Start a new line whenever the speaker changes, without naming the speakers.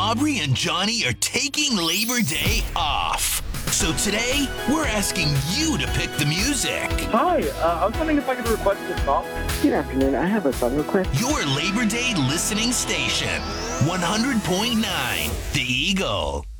Aubrey and Johnny are taking Labor Day off. So today, we're asking you to pick the music.
Hi, I was wondering if I could request a song.
Good afternoon. I have a song request.
Your Labor Day listening station, 100.9 The Eagle.